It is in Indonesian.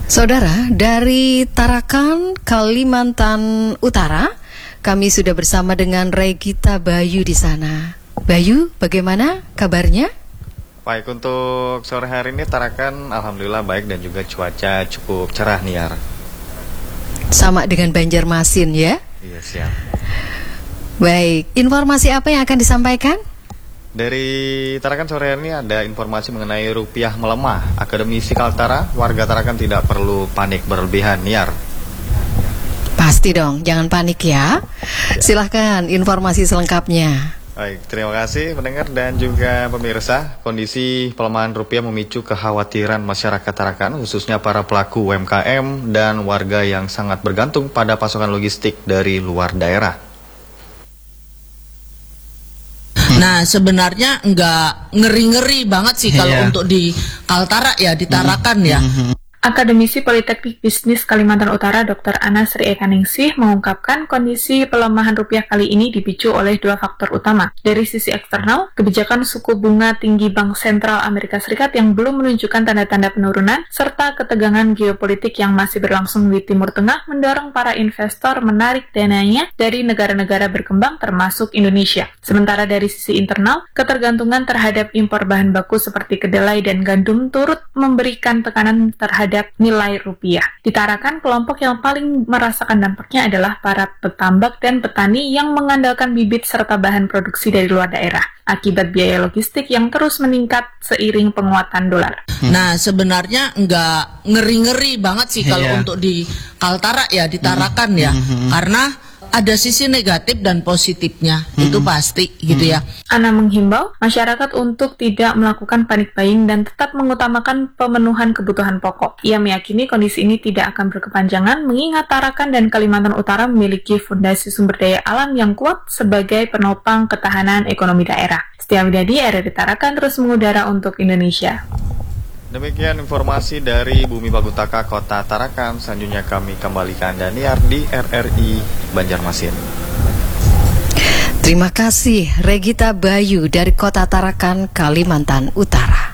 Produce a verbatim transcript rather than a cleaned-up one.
Saudara, dari Tarakan, Kalimantan Utara, kami sudah bersama dengan Regita Bayu di sana. Bayu, bagaimana kabarnya? Baik, untuk sore hari ini Tarakan alhamdulillah baik dan juga cuaca cukup cerah nih, Yar. Sama dengan Banjarmasin ya? Iya, siap. Baik, informasi apa yang akan disampaikan? Dari Tarakan sore hari ini ada informasi mengenai rupiah melemah. Akademisi Kaltara, warga Tarakan tidak perlu panik berlebihan, Yar. Pasti dong, jangan panik ya. Silahkan informasi selengkapnya. Baik, terima kasih pendengar dan juga pemirsa. Kondisi pelemahan rupiah memicu kekhawatiran masyarakat Tarakan, khususnya para pelaku U M K M dan warga yang sangat bergantung pada pasokan logistik dari luar daerah. Nah, sebenarnya nggak ngeri-ngeri banget sih kalau yeah. untuk di Kaltara ya, di Tarakan ya. Akademisi Politeknik Bisnis Kalimantan Utara Doktor Ana Sri Ekaningsih mengungkapkan kondisi pelemahan rupiah kali ini dipicu oleh dua faktor utama. Dari sisi eksternal, kebijakan suku bunga tinggi Bank Sentral Amerika Serikat yang belum menunjukkan tanda-tanda penurunan, serta ketegangan geopolitik yang masih berlangsung di Timur Tengah mendorong para investor menarik dananya dari negara-negara berkembang termasuk Indonesia. Sementara dari sisi internal, ketergantungan terhadap impor bahan baku seperti kedelai dan gandum turut memberikan tekanan terhadap nilai rupiah. Di Tarakan, kelompok yang paling merasakan dampaknya adalah para petambak dan petani yang mengandalkan bibit serta bahan produksi dari luar daerah akibat biaya logistik yang terus meningkat seiring penguatan dolar. Nah, sebenarnya nggak ngeri-ngeri banget sih kalau yeah. untuk di Kaltara ya, di Tarakan ya, karena ada sisi negatif dan positifnya, mm-hmm. itu pasti gitu ya. Ana menghimbau masyarakat untuk tidak melakukan panik buying dan tetap mengutamakan pemenuhan kebutuhan pokok. Ia meyakini kondisi ini tidak akan berkepanjangan mengingat Tarakan dan Kalimantan Utara memiliki fondasi sumber daya alam yang kuat sebagai penopang ketahanan ekonomi daerah. Setia Widadi, R R I Tarakan terus mengudara untuk Indonesia. Demikian informasi dari Bumi Bagutaka, Kota Tarakan. Selanjutnya kami kembalikan Daniar di R R I Banjarmasin. Terima kasih Regita Bayu dari Kota Tarakan, Kalimantan Utara.